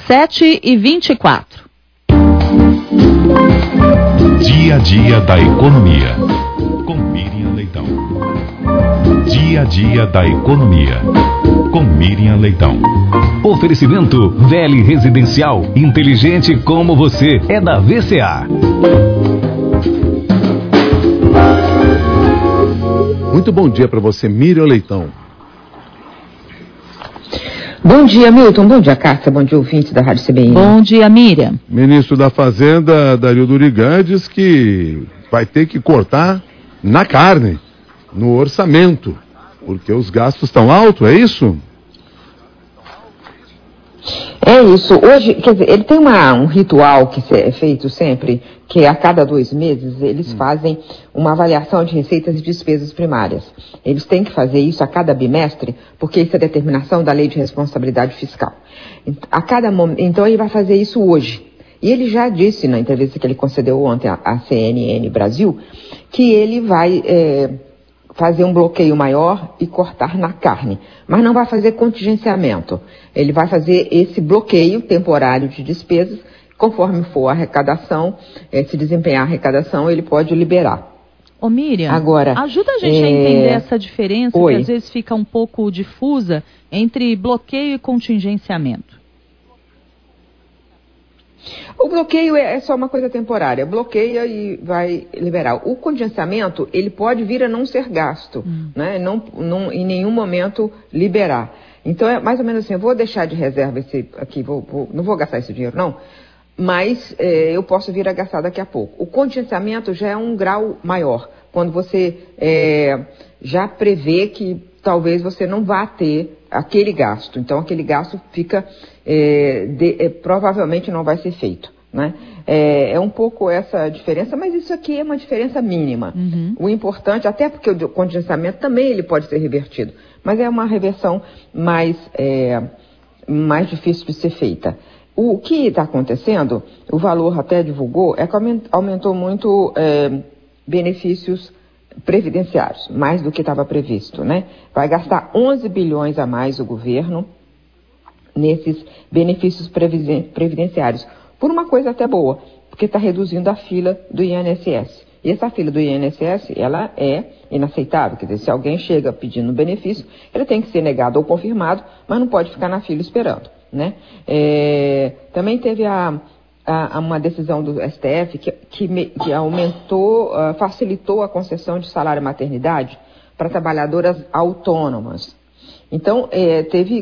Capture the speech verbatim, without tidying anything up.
sete e vinte e quatro. Dia a dia da economia, com Miriam Leitão. Dia a dia da economia, com Miriam Leitão. Oferecimento Vele Residencial, inteligente como você, é da V C A. Muito bom dia para você, Miriam Leitão. Bom dia, Milton. Bom dia, Cássia. Bom dia, ouvintes da Rádio C B N. Bom dia, Miriam. Ministro da Fazenda, Dario Durigan, diz que vai ter que cortar na carne, no orçamento, porque os gastos estão altos, é isso? É isso. Hoje, quer dizer, ele tem uma, um ritual que é feito sempre, que a cada dois meses eles hum. fazem uma avaliação de receitas e despesas primárias. Eles têm que fazer isso a cada bimestre, porque isso é determinação da Lei de Responsabilidade Fiscal. A cada mom... Então ele vai fazer isso hoje. E ele já disse na entrevista que ele concedeu ontem à, à C N N Brasil, que ele vai... É... fazer um bloqueio maior e cortar na carne, mas não vai fazer contingenciamento. Ele vai fazer esse bloqueio temporário de despesas, conforme for a arrecadação, eh, se desempenhar a arrecadação, ele pode liberar. Ô Miriam, Agora, ajuda a gente é... a entender essa diferença, Oi. que às vezes fica um pouco difusa, entre bloqueio e contingenciamento. O bloqueio é só uma coisa temporária, bloqueia e vai liberar. O contingenciamento, ele pode vir a não ser gasto, hum. né? não, não, em nenhum momento liberar. Então é mais ou menos assim, eu vou deixar de reserva esse aqui, vou, vou, não vou gastar esse dinheiro não, mas é, eu posso vir a gastar daqui a pouco. O contingenciamento já é um grau maior, quando você é, já prevê que talvez você não vá ter aquele gasto. Então, aquele gasto fica, é, de, é, provavelmente não vai ser feito, né? É, é um pouco essa diferença, mas isso aqui é uma diferença mínima. Uhum. O importante, até porque o contingenciamento também ele pode ser revertido, mas é uma reversão mais, é, mais difícil de ser feita. O que está acontecendo, o valor até divulgou, é que aumentou muito é, benefícios previdenciários, mais do que estava previsto, né? Vai gastar onze bilhões a mais o governo nesses benefícios previdenciários, por uma coisa até boa, porque está reduzindo a fila do I N S S. E essa fila do I N S S, ela é inaceitável, quer dizer, se alguém chega pedindo benefício, ele tem que ser negado ou confirmado, mas não pode ficar na fila esperando, né? É, também teve a uma decisão do S T F que, que, que aumentou, uh, facilitou a concessão de salário maternidade para trabalhadoras autônomas. Então, eh, teve